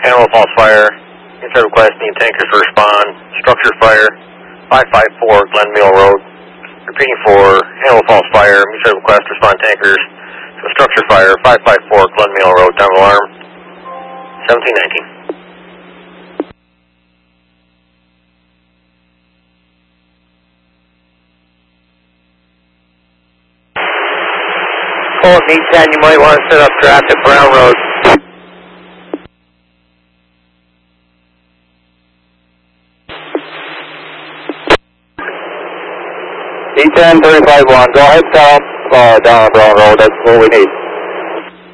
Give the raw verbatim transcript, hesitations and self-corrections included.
Hannibal Falls Fire. Inside request, need tankers to respond. Structure fire, five five four Glen Mill Road. Repeating for Hannibal Falls Fire. Inside request, respond tankers. So structure fire, five five four Glen Mill Road. Down alarm, seventeen nineteen. Call at meet ten, you might want to set up draft at Brown Road. D ten thirty-five one, go ahead, stop uh, down on Brown Road, that's what we need.